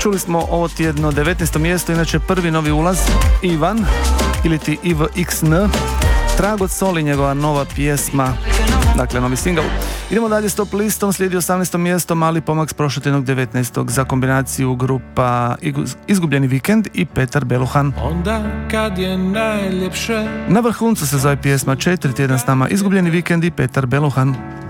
Čuli smo ovo tjedno 19. mjesto, inače prvi novi ulaz, Ivan, ili ti IVXN, Trag od soli, njegova nova pjesma, dakle novi single. Idemo dalje s top listom, slijedi 18. mjesto, mali pomak s prošlotjednog 19. za kombinaciju grupa Izgubljeni vikend i Petar Beluhan. Onda kad je najljepše. Na vrhuncu se zove pjesma, 4 tjedna s nama Izgubljeni vikend i Petar Beluhan.